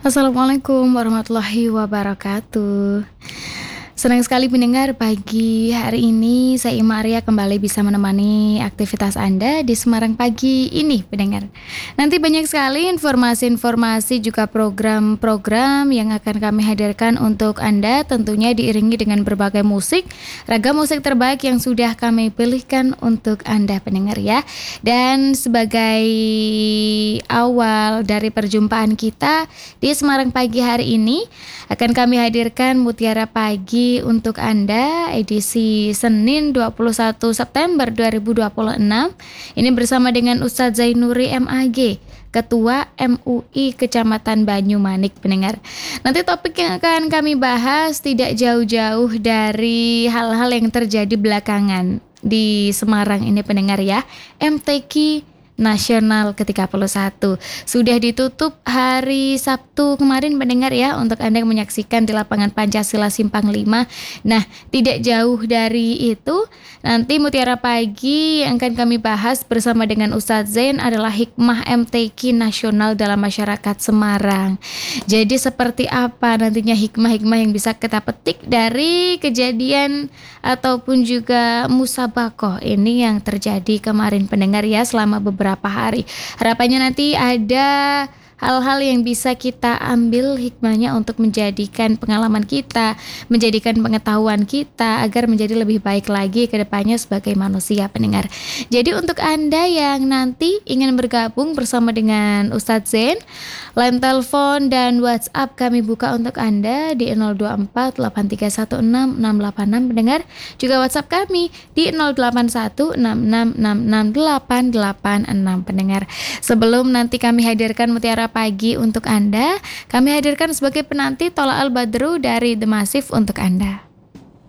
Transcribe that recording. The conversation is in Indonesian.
Assalamualaikum warahmatullahi wabarakatuh. Senang sekali mendengar pagi hari ini saya Ima Arya kembali bisa menemani aktivitas Anda di Semarang pagi ini pendengar. Nanti banyak sekali informasi-informasi juga program-program yang akan kami hadirkan untuk Anda, tentunya diiringi dengan berbagai musik, ragam musik terbaik yang sudah kami pilihkan untuk Anda pendengar ya. Dan sebagai awal dari perjumpaan kita di Semarang pagi hari ini akan kami hadirkan Mutiara Pagi untuk Anda edisi Senin 21 September 2026. Ini bersama dengan Ustadz Zainuri MAG, Ketua MUI Kecamatan Banyumanik pendengar. Nanti topik yang akan kami bahas tidak jauh-jauh dari hal-hal yang terjadi belakangan di Semarang ini pendengar ya. MTQ Nasional ke-31 sudah ditutup hari Sabtu kemarin pendengar ya, untuk Anda yang menyaksikan di lapangan Pancasila Simpang 5. Nah, tidak jauh dari itu, nanti Mutiara Pagi yang akan kami bahas bersama dengan Ustadz Zain adalah hikmah MTQ Nasional dalam masyarakat Semarang. Jadi seperti apa nantinya hikmah-hikmah yang bisa kita petik dari kejadian ataupun juga musabakoh ini yang terjadi kemarin pendengar ya, selama beberapa hari. Harapannya nanti ada hal-hal yang bisa kita ambil hikmahnya untuk menjadikan pengalaman kita, menjadikan pengetahuan kita agar menjadi lebih baik lagi ke depannya sebagai manusia pendengar. Jadi untuk Anda yang nanti ingin bergabung bersama dengan Ustadz Zain, line telepon dan WhatsApp kami buka untuk Anda di 024 8316 686 pendengar. Juga WhatsApp kami di 081 6666886 pendengar. Sebelum nanti kami hadirkan Mutiara Pagi untuk Anda, kami hadirkan sebagai penanti Tola'al Badru dari The Massive untuk Anda.